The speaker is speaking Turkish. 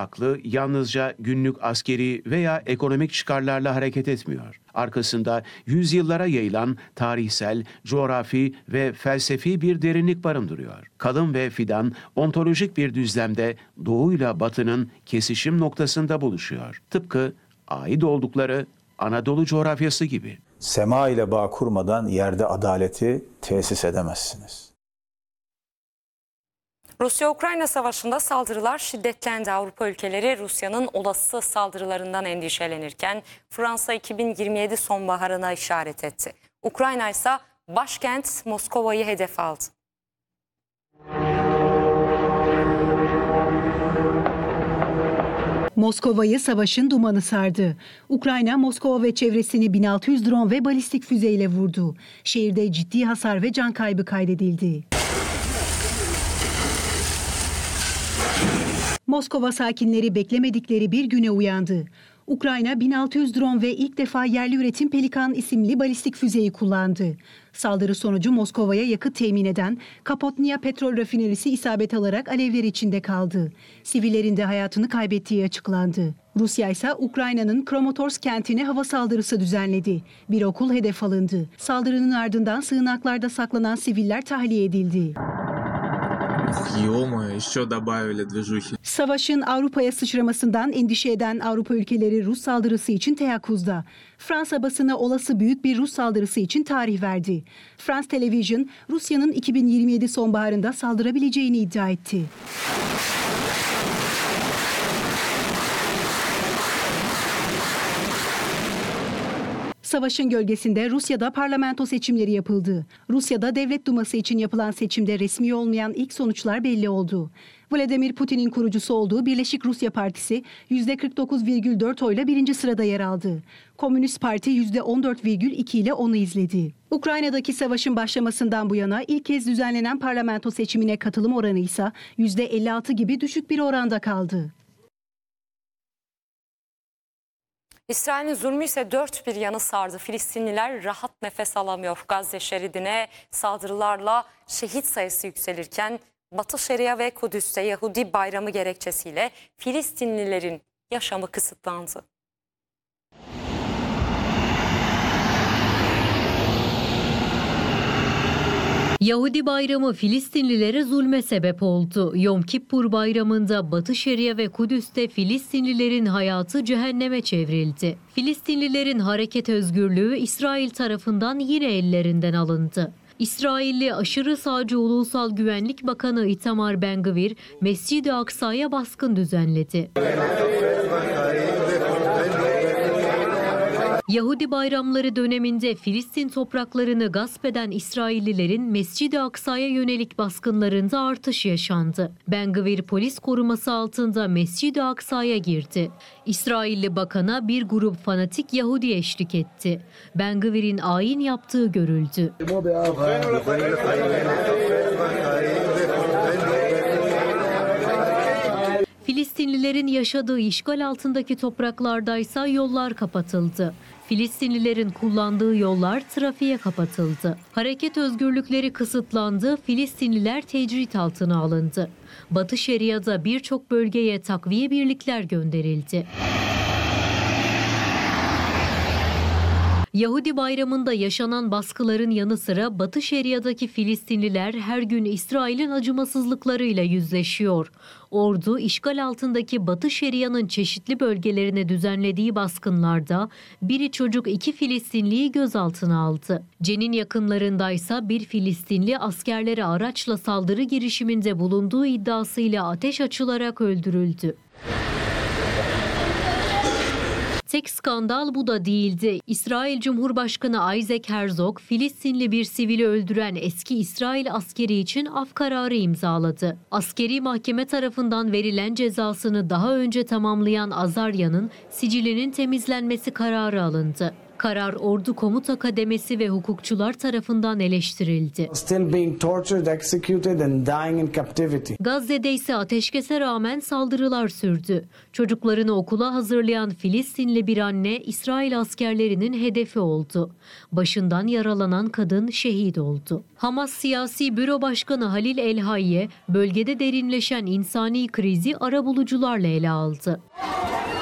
aklı yalnızca günlük askeri veya ekonomik çıkarlarla hareket etmiyor. Arkasında yüzyıllara yayılan tarihsel, coğrafi ve felsefi bir derinlik barındırıyor. Kadın ve fidan ontolojik bir düzlemde doğuyla batının kesişim noktasında buluşuyor. Tıpkı ait oldukları Anadolu coğrafyası gibi. Sema ile bağ kurmadan yerde adaleti tesis edemezsiniz. Rusya-Ukrayna savaşında saldırılar şiddetlendi. Avrupa ülkeleri Rusya'nın olası saldırılarından endişelenirken Fransa 2027 sonbaharına işaret etti. Ukrayna ise başkent Moskova'yı hedef aldı. Moskova'yı savaşın dumanı sardı. Ukrayna, Moskova ve çevresini 1600 drone ve balistik füzeyle vurdu. Şehirde ciddi hasar ve can kaybı kaydedildi. Moskova sakinleri beklemedikleri bir güne uyandı. Ukrayna 1600 drone ve ilk defa yerli üretim Pelikan isimli balistik füzeyi kullandı. Saldırı sonucu Moskova'ya yakıt temin eden Kapotnia petrol rafinerisi isabet alarak alevler içinde kaldı. Sivillerin de hayatını kaybettiği açıklandı. Rusya ise Ukrayna'nın Kramatorsk kentine hava saldırısı düzenledi. Bir okul hedef alındı. Saldırının ardından sığınaklarda saklanan siviller tahliye edildi. Savaşın Avrupa'ya sıçramasından endişe eden Avrupa ülkeleri Rus saldırısı için teyakkuzda. Fransa basını olası büyük bir Rus saldırısı için tarih verdi. France Television, Rusya'nın 2027 sonbaharında saldırabileceğini iddia etti. Savaşın gölgesinde Rusya'da parlamento seçimleri yapıldı. Rusya'da Devlet Duması için yapılan seçimde resmi olmayan ilk sonuçlar belli oldu. Vladimir Putin'in kurucusu olduğu Birleşik Rusya Partisi %49,4 oyla birinci sırada yer aldı. Komünist Parti %14,2 ile onu izledi. Ukrayna'daki savaşın başlamasından bu yana ilk kez düzenlenen parlamento seçimine katılım oranı ise %56 gibi düşük bir oranda kaldı. İsrail'in zulmü ise dört bir yanı sardı. Filistinliler rahat nefes alamıyor. Gazze şeridine saldırılarla şehit sayısı yükselirken Batı Şeria ve Kudüs'te Yahudi bayramı gerekçesiyle Filistinlilerin yaşamı kısıtlandı. Yahudi bayramı Filistinlilere zulme sebep oldu. Yom Kippur bayramında Batı Şeria ve Kudüs'te Filistinlilerin hayatı cehenneme çevrildi. Filistinlilerin hareket özgürlüğü İsrail tarafından yine ellerinden alındı. İsrailli aşırı sağcı Ulusal Güvenlik Bakanı Itamar Ben-Gvir, Mescid-i Aksa'ya baskın düzenledi. Yahudi bayramları döneminde Filistin topraklarını gasp eden İsraillilerin Mescid-i Aksa'ya yönelik baskınlarında artış yaşandı. Ben-Gvir polis koruması altında Mescid-i Aksa'ya girdi. İsrailli bakana bir grup fanatik Yahudi eşlik etti. Ben-Gvir'in ayin yaptığı görüldü. Filistinlilerin yaşadığı işgal altındaki topraklardaysa yollar kapatıldı. Filistinlilerin kullandığı yollar trafiğe kapatıldı. Hareket özgürlükleri kısıtlandı, Filistinliler tecrit altına alındı. Batı Şeria'da birçok bölgeye takviye birlikler gönderildi. Yahudi bayramında yaşanan baskıların yanı sıra Batı Şeria'daki Filistinliler her gün İsrail'in acımasızlıklarıyla yüzleşiyor. Ordu, işgal altındaki Batı Şeria'nın çeşitli bölgelerine düzenlediği baskınlarda biri çocuk 2 Filistinliyi gözaltına aldı. Cenin yakınlarındaysa bir Filistinli askerlere araçla saldırı girişiminde bulunduğu iddiasıyla ateş açılarak öldürüldü. Tek skandal bu da değildi. İsrail Cumhurbaşkanı Isaac Herzog, Filistinli bir sivili öldüren eski İsrail askeri için af kararı imzaladı. Askeri mahkeme tarafından verilen cezasını daha önce tamamlayan Azarya'nın sicilinin temizlenmesi kararı alındı. Karar ordu komuta kademesi ve hukukçular tarafından eleştirildi. Still being tortured, executed and dying in captivity. Gazze'de ise ateşkese rağmen saldırılar sürdü. Çocuklarını okula hazırlayan Filistinli bir anne İsrail askerlerinin hedefi oldu. Başından yaralanan kadın şehit oldu. Hamas Siyasi Büro Başkanı Halil El-Hayye bölgede derinleşen insani krizi arabulucularla ele aldı.